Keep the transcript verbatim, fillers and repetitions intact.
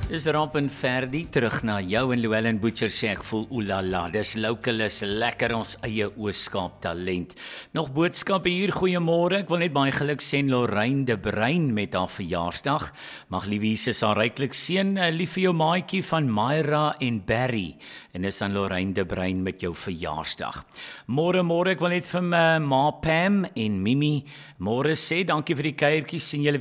Dis Ramp en Ferdi, terug na jou en Llewellyn Butcher sê ek voel oelala, dis local is lekker ons eie Oos-Kaap talent. Nog boodskappe hier, goeiemôre, ek wil net baie geluk sê Lorraine de Bruin met haar verjaarsdag. Mag liewe Jesus haar ryklik seën, lief vir jou maatjie van Myra en Barry, en dis aan Lorraine de Bruin met jou verjaarsdag. Môre, môre, ek wil net vir my ma Pam en Mimi môre sê, dankie vir die kuiertjies, sien julle